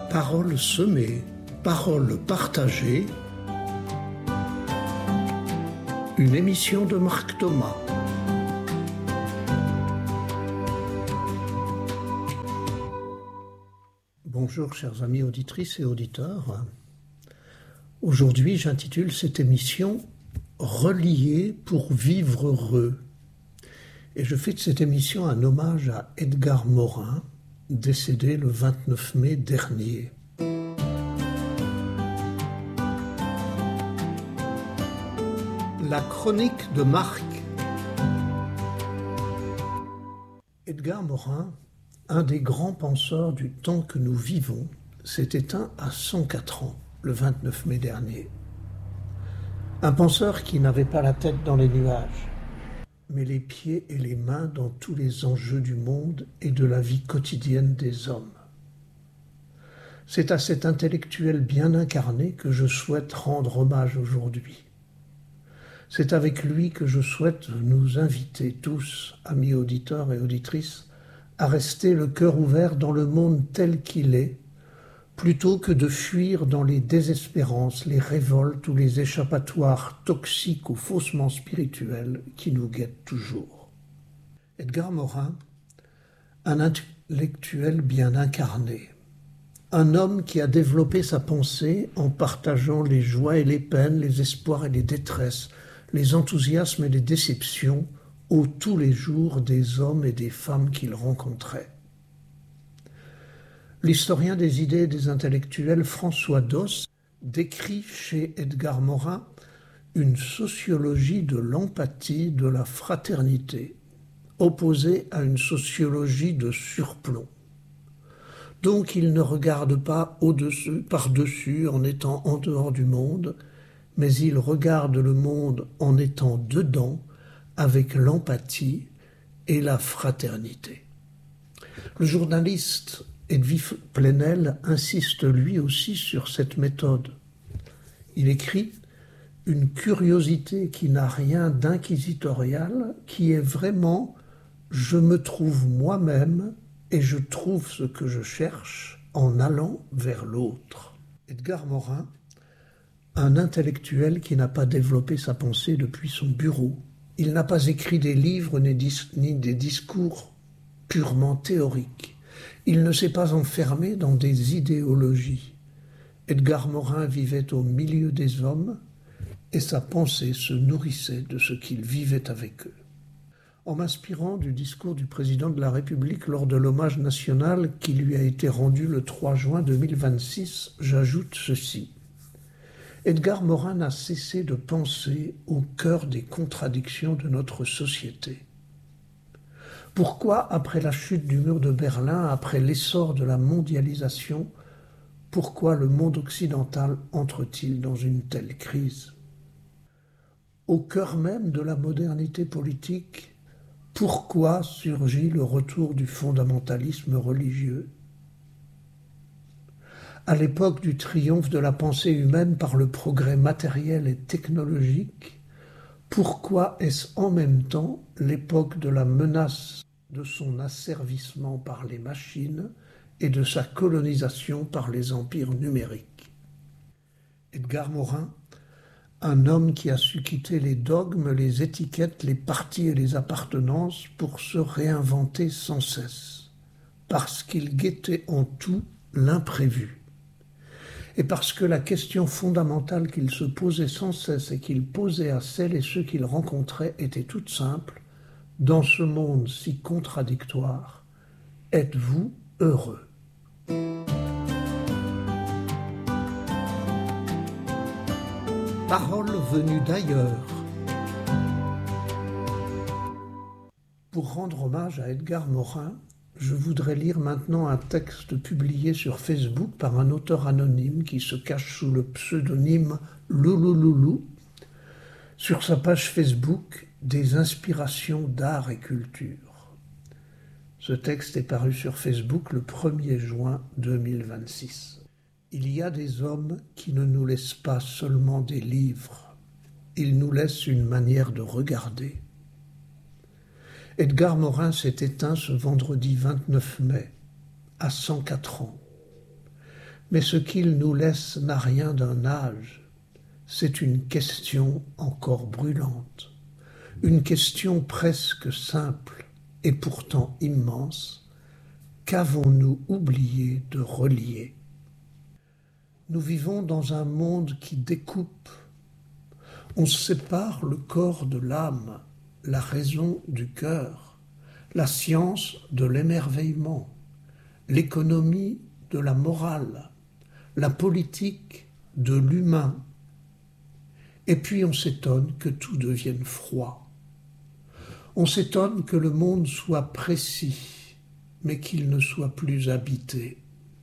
Paroles semées, paroles partagées. Une émission de Marc Thomas. Bonjour chers amis auditrices et auditeurs. Aujourd'hui j'intitule cette émission « Relier pour vivre heureux ». Et je fais de cette émission un hommage à Edgar Morin, décédé le 29 mai dernier. La chronique de Marc. Edgar Morin, un des grands penseurs du temps que nous vivons, s'est éteint à 104 ans, le 29 mai dernier. Un penseur qui n'avait pas la tête dans les nuages, mais les pieds et les mains dans tous les enjeux du monde et de la vie quotidienne des hommes. C'est à cet intellectuel bien incarné que je souhaite rendre hommage aujourd'hui. C'est avec lui que je souhaite nous inviter tous, amis auditeurs et auditrices, à rester le cœur ouvert dans le monde tel qu'il est, plutôt que de fuir dans les désespérances, les révoltes ou les échappatoires toxiques ou faussement spirituels qui nous guettent toujours. Edgar Morin, un intellectuel bien incarné, un homme qui a développé sa pensée en partageant les joies et les peines, les espoirs et les détresses, les enthousiasmes et les déceptions aux tous les jours des hommes et des femmes qu'il rencontrait. L'historien des idées et des intellectuels François Doss décrit chez Edgar Morin une sociologie de l'empathie, de la fraternité, opposée à une sociologie de surplomb. Donc il ne regarde pas au-dessus, par-dessus, en étant en dehors du monde, mais il regarde le monde en étant dedans, avec l'empathie et la fraternité. Le journaliste Edwige Plenel insiste lui aussi sur cette méthode. Il écrit « Une curiosité qui n'a rien d'inquisitorial, qui est vraiment « je me trouve moi-même et je trouve ce que je cherche en allant vers l'autre ». Edgar Morin, un intellectuel qui n'a pas développé sa pensée depuis son bureau. Il n'a pas écrit des livres ni des discours purement théoriques. Il ne s'est pas enfermé dans des idéologies. Edgar Morin vivait au milieu des hommes et sa pensée se nourrissait de ce qu'il vivait avec eux. En m'inspirant du discours du président de la République lors de l'hommage national qui lui a été rendu le 3 juin 2026, j'ajoute ceci. Edgar Morin n'a cessé de penser au cœur des contradictions de notre société. Pourquoi, après la chute du mur de Berlin, après l'essor de la mondialisation, pourquoi le monde occidental entre-t-il dans une telle crise ? Au cœur même de la modernité politique, pourquoi surgit le retour du fondamentalisme religieux ? À l'époque du triomphe de la pensée humaine par le progrès matériel et technologique, pourquoi est-ce en même temps l'époque de la menace de son asservissement par les machines et de sa colonisation par les empires numériques ? Edgar Morin, un homme qui a su quitter les dogmes, les étiquettes, les partis et les appartenances pour se réinventer sans cesse, parce qu'il guettait en tout l'imprévu. Et parce que la question fondamentale qu'il se posait sans cesse et qu'il posait à celles et ceux qu'il rencontrait était toute simple, dans ce monde si contradictoire, êtes-vous heureux ? Paroles venues d'ailleurs. Pour rendre hommage à Edgar Morin, je voudrais lire maintenant un texte publié sur Facebook par un auteur anonyme qui se cache sous le pseudonyme Loulouloulou sur sa page Facebook des inspirations d'art et culture. Ce texte est paru sur Facebook le 1er juin 2026. Il y a des hommes qui ne nous laissent pas seulement des livres, ils nous laissent une manière de regarder. Edgar Morin s'est éteint ce vendredi 29 mai, à 104 ans. Mais ce qu'il nous laisse n'a rien d'un âge. C'est une question encore brûlante, une question presque simple et pourtant immense. Qu'avons-nous oublié de relier? Nous vivons dans un monde qui découpe. On sépare le corps de l'âme, la raison du cœur, la science de l'émerveillement, l'économie de la morale, la politique de l'humain. Et puis on s'étonne que tout devienne froid. On s'étonne que le monde soit précis, mais qu'il ne soit plus habité.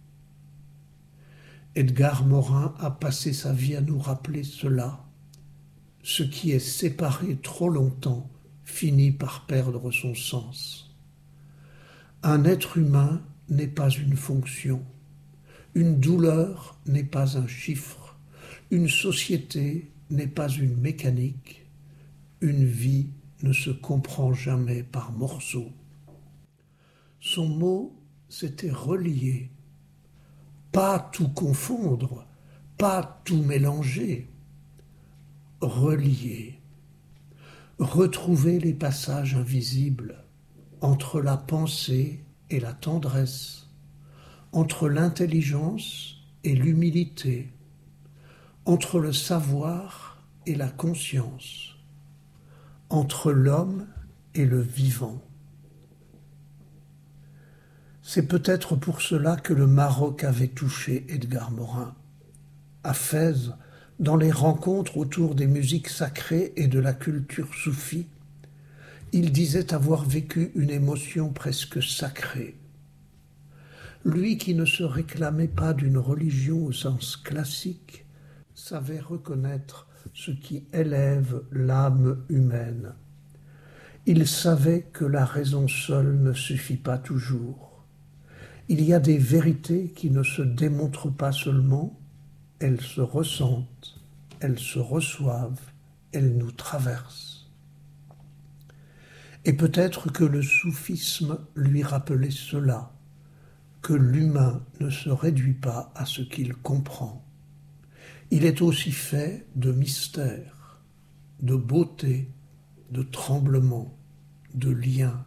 Edgar Morin a passé sa vie à nous rappeler cela. Ce qui est séparé trop longtemps finit par perdre son sens. Un être humain n'est pas une fonction. Une douleur n'est pas un chiffre. Une société n'est pas une mécanique. Une vie ne se comprend jamais par morceaux. Son mot, c'était relier. Pas tout confondre, pas tout mélanger. Relier. Retrouver les passages invisibles entre la pensée et la tendresse, entre l'intelligence et l'humilité, entre le savoir et la conscience, entre l'homme et le vivant. C'est peut-être pour cela que le Maroc avait touché Edgar Morin. À Fès, dans les rencontres autour des musiques sacrées et de la culture soufie, il disait avoir vécu une émotion presque sacrée. Lui qui ne se réclamait pas d'une religion au sens classique, savait reconnaître ce qui élève l'âme humaine. Il savait que la raison seule ne suffit pas toujours. Il y a des vérités qui ne se démontrent pas seulement, elles se ressentent, elles se reçoivent, elles nous traversent. Et peut-être que le soufisme lui rappelait cela, que l'humain ne se réduit pas à ce qu'il comprend. Il est aussi fait de mystère, de beauté, de tremblement, de lien.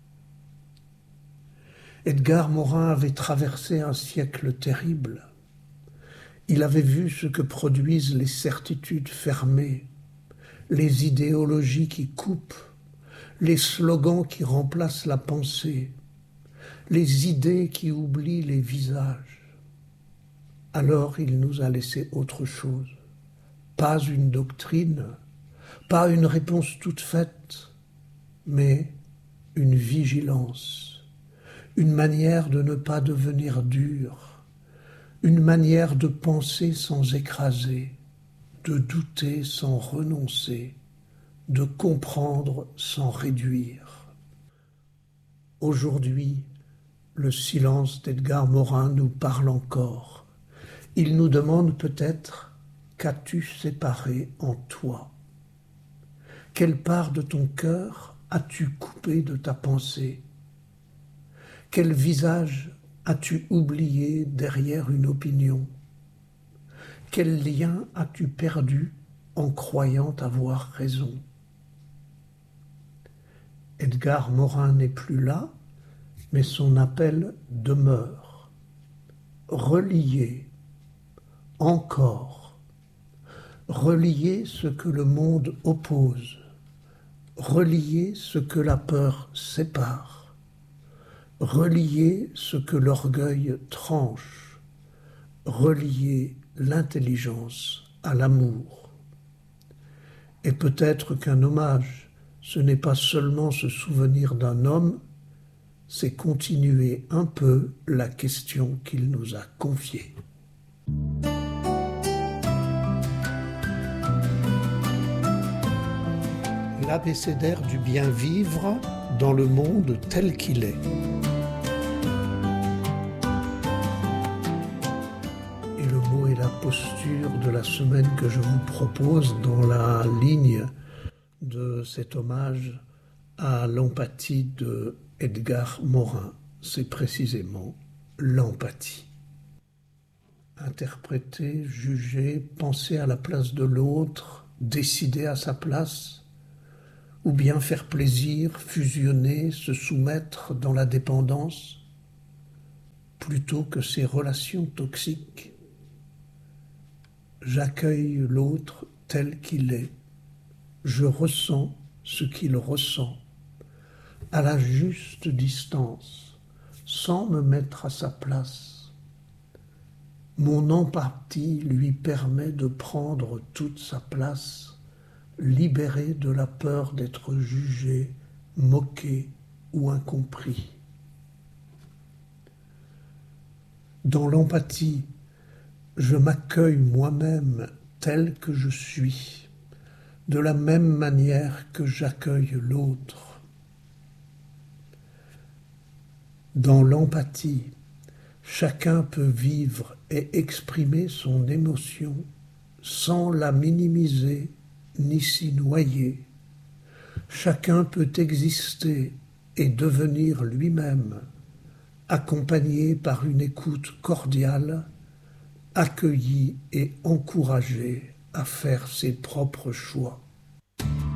Edgar Morin avait traversé un siècle terrible. Il avait vu ce que produisent les certitudes fermées, les idéologies qui coupent, les slogans qui remplacent la pensée, les idées qui oublient les visages. Alors il nous a laissé autre chose, pas une doctrine, pas une réponse toute faite, mais une vigilance, une manière de ne pas devenir dur, une manière de penser sans écraser, de douter sans renoncer, de comprendre sans réduire. Aujourd'hui, le silence d'Edgar Morin nous parle encore. Il nous demande peut-être « Qu'as-tu séparé en toi ?» Quelle part de ton cœur as-tu coupé de ta pensée? Quel visage as-tu oublié derrière une opinion? Quel lien as-tu perdu en croyant avoir raison? Edgar Morin n'est plus là, mais son appel demeure. Relier, encore, relier ce que le monde oppose, relier ce que la peur sépare, relier ce que l'orgueil tranche, relier l'intelligence à l'amour. Et peut-être qu'un hommage, ce n'est pas seulement se souvenir d'un homme, c'est continuer un peu la question qu'il nous a confiée. L'abécédaire du bien vivre dans le monde tel qu'il est. Et le mot et la posture de la semaine que je vous propose dans la ligne de cet hommage à l'empathie de Edgar Morin, c'est précisément l'empathie. Interpréter, juger, penser à la place de l'autre, décider à sa place, ou bien faire plaisir, fusionner, se soumettre dans la dépendance, plutôt que ces relations toxiques. J'accueille l'autre tel qu'il est. Je ressens ce qu'il ressent, à la juste distance, sans me mettre à sa place. Mon empathie lui permet de prendre toute sa place, libéré de la peur d'être jugé, moqué ou incompris. Dans l'empathie, je m'accueille moi-même tel que je suis, de la même manière que j'accueille l'autre. Dans l'empathie, chacun peut vivre et exprimer son émotion sans la minimiser ni s'y noyer. Chacun peut exister et devenir lui-même, accompagné par une écoute cordiale, accueilli et encouragé à faire ses propres choix.